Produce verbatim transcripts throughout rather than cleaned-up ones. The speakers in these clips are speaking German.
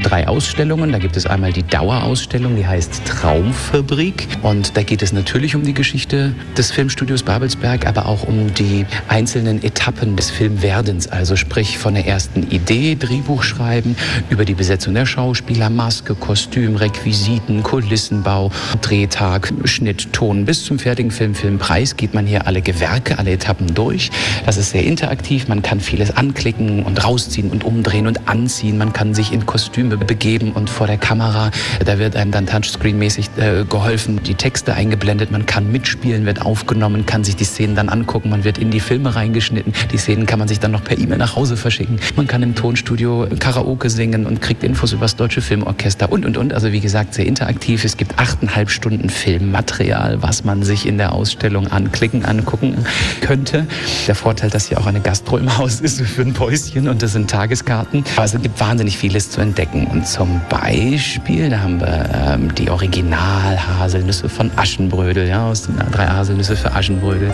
drei Ausstellungen. Da gibt es einmal die Dauerausstellung, die heißt Traumfabrik. Und da geht es natürlich um die Geschichte des Filmstudios Babelsberg, aber auch um die einzelnen Etappen des Filmwerdens. Also sprich von der ersten Idee, Drehbuch schreiben, über die Besetzung der Schauspieler, Maske, Kostüm, Requisiten, Kulissenbau, Drehtag, Schnitt, Ton. Bis zum fertigen Film, Filmpreis geht man hier alle Gewerke, alle Etappen durch. Das ist sehr interaktiv. Man kann vieles anklicken und rausziehen und umdrehen und anziehen. Man kann sich in Kostüme begeben und vor der Kamera, da wird einem dann Touchscreen-mäßig äh, geholfen, die Texte eingeblendet. Man kann mitspielen, wird aufgenommen, kann sich die Szenen dann angucken. Man wird in die Filme reingeschnitten. Die Szenen kann man sich dann noch per E-Mail nach Hause verschicken. Man kann im Tonstudio Karaoke singen und kriegt Infos über das Deutsche Filmorchester und, und, und. Also wie gesagt, sehr interaktiv. Es gibt achteinhalb Stunden Filmmaterial, was man sich in der Ausstellung anklicken, angucken könnte. Der Vorteil, dass hier auch eine Gastro im Haus ist für ein Päuschen und das sind Tageskarten. Also es gibt wahnsinnig vieles zu entdecken. Und zum Beispiel, da haben wir ähm, die Original-Haselnüsse von Aschenbrödel, ja, aus den drei Haselnüsse für Aschenbrödel.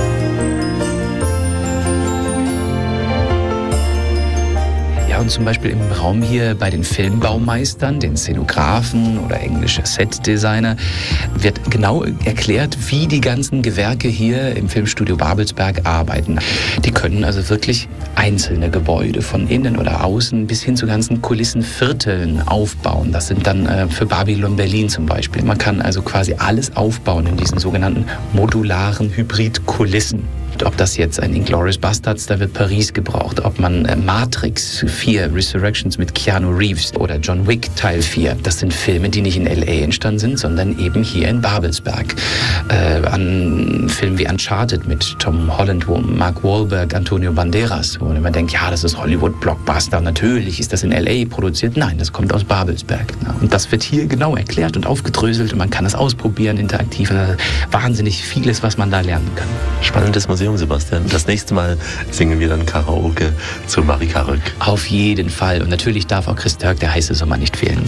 Und zum Beispiel im Raum hier bei den Filmbaumeistern, den Szenografen oder englische Setdesigner, wird genau erklärt, wie die ganzen Gewerke hier im Filmstudio Babelsberg arbeiten. Die können also wirklich einzelne Gebäude von innen oder außen bis hin zu ganzen Kulissenvierteln aufbauen. Das sind dann äh, für Babylon Berlin zum Beispiel. Man kann also quasi alles aufbauen in diesen sogenannten modularen Hybridkulissen. Ob das jetzt ein Inglourious Basterds, da wird Paris gebraucht. Ob man äh, Matrix vier, Resurrections mit Keanu Reeves oder John Wick Teil vier, das sind Filme, die nicht in L A entstanden sind, sondern eben hier in Babelsberg. Äh, an Filmen wie Uncharted mit Tom Holland, wo Mark Wahlberg, Antonio Banderas, wo man denkt, ja, das ist Hollywood-Blockbuster, natürlich ist das in L A produziert. Nein, das kommt aus Babelsberg. Und das wird hier genau erklärt und aufgedröselt und man kann es ausprobieren, interaktiv. Also wahnsinnig vieles, was man da lernen kann. Spannendes Museum, Sebastian. Das nächste Mal singen wir dann Karaoke zu Marika Rück. Auf jeden Fall. Und natürlich darf auch Chris Törck, der heiße Sommer, nicht fehlen.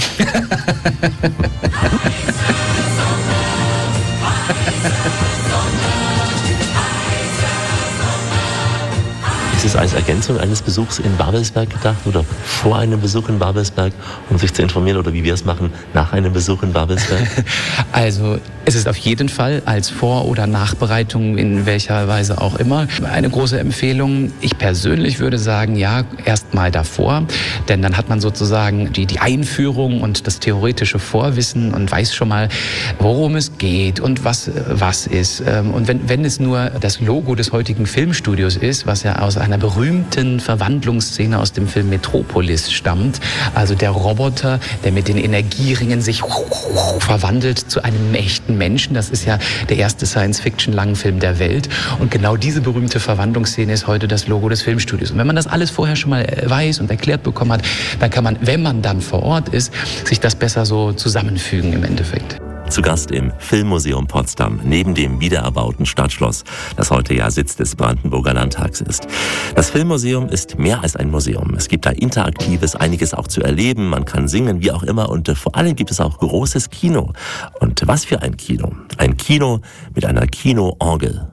Ist es als Ergänzung eines Besuchs in Babelsberg gedacht oder vor einem Besuch in Babelsberg, um sich zu informieren, oder wie wir es machen, nach einem Besuch in Babelsberg? Also es ist auf jeden Fall als Vor- oder Nachbereitung in welcher Weise auch immer eine große Empfehlung. Ich persönlich würde sagen, ja, erst mal davor, denn dann hat man sozusagen die, die Einführung und das theoretische Vorwissen und weiß schon mal, worum es geht und was was ist. Und wenn, wenn es nur das Logo des heutigen Filmstudios ist, was ja aus einer berühmten Verwandlungsszene aus dem Film Metropolis stammt, also der Roboter, der mit den Energieringen sich verwandelt zu einem echten Menschen. Das ist ja der erste Science-Fiction-Langfilm der Welt. Und genau diese berühmte Verwandlungsszene ist heute das Logo des Filmstudios. Und wenn man das alles vorher schon mal weiß und erklärt bekommen hat, dann kann man, wenn man dann vor Ort ist, sich das besser so zusammenfügen im Endeffekt. Zu Gast im Filmmuseum Potsdam, neben dem wiedererbauten Stadtschloss, das heute ja Sitz des Brandenburger Landtags ist. Das Filmmuseum ist mehr als ein Museum. Es gibt da Interaktives, einiges auch zu erleben, man kann singen, wie auch immer, und vor allem gibt es auch großes Kino. Und was für ein Kino? Ein Kino mit einer Kinoorgel.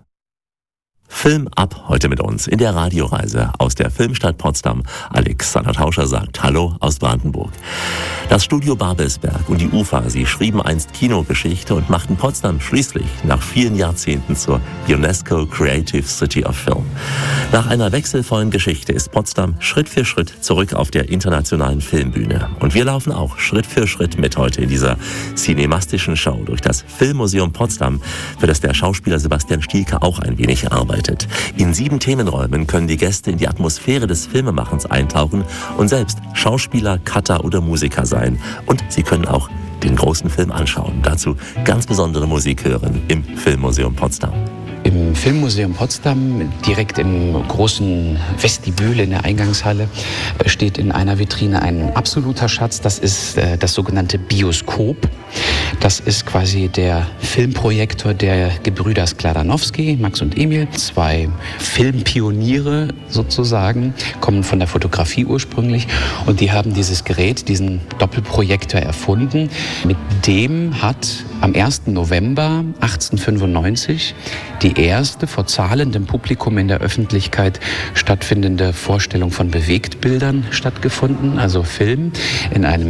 Film ab heute mit uns in der Radioreise aus der Filmstadt Potsdam. Alexander Tauscher sagt Hallo aus Brandenburg. Das Studio Babelsberg und die U F A, sie schrieben einst Kinogeschichte und machten Potsdam schließlich nach vielen Jahrzehnten zur UNESCO Creative City of Film. Nach einer wechselvollen Geschichte ist Potsdam Schritt für Schritt zurück auf der internationalen Filmbühne. Und wir laufen auch Schritt für Schritt mit heute in dieser cinemastischen Show durch das Filmmuseum Potsdam, für das der Schauspieler Sebastian Stielke auch ein wenig arbeitet. In sieben Themenräumen können die Gäste in die Atmosphäre des Filmemachens eintauchen und selbst Schauspieler, Cutter oder Musiker sein. Und sie können auch den großen Film anschauen. Dazu ganz besondere Musik hören im Filmmuseum Potsdam. Im Filmmuseum Potsdam, direkt im großen Vestibül in der Eingangshalle, steht in einer Vitrine ein absoluter Schatz. Das ist äh, das sogenannte Bioskop. Das ist quasi der Filmprojektor der Gebrüder Skladanowski, Max und Emil. Zwei Filmpioniere sozusagen, kommen von der Fotografie ursprünglich. Und die haben dieses Gerät, diesen Doppelprojektor erfunden. Mit dem hat am ersten November achtzehnhundertfünfundneunzig die erste vor zahlendem Publikum in der Öffentlichkeit stattfindende Vorstellung von Bewegtbildern stattgefunden, also Film, in einem